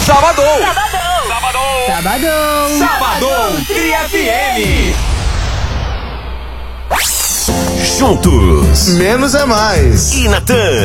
Sabadão. Sabadão Tri FM. Juntos. Menos é mais. E Natan.